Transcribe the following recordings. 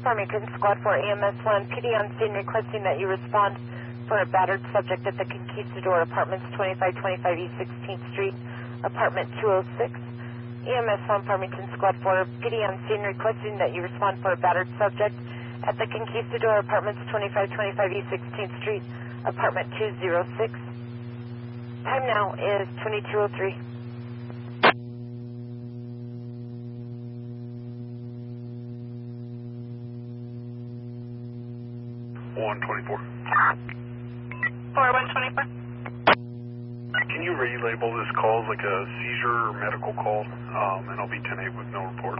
Farmington Squad 4 EMS 1, PD on scene requesting that you respond for a battered subject at the Conquistador Apartments 2525 East 16th Street, Apartment 206. EMS 1 Farmington Squad 4, PD on scene requesting that you respond for a battered subject at the Conquistador Apartments 2525 East 16th Street, Apartment 206. Time now is 22:03. 124. 124. Can you relabel this call as like a seizure or medical call? And I'll be 10-8 with no report.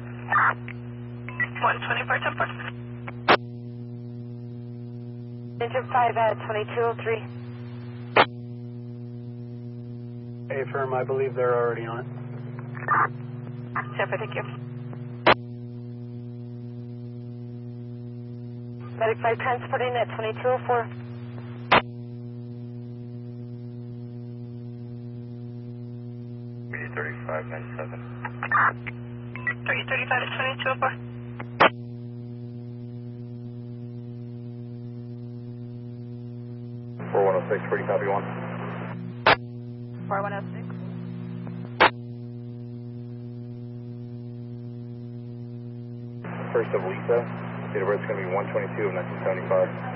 124, 10-4. Engine 5 at 22:03. Hey, firm, I believe they're already on. 10-4, thank you. Medic 5 transporting at 22:04. Media 3597. 335 at 22:04. Pretty copy 1. 4106. First of Lisa, date of birth is going to be 1/22 of 1975.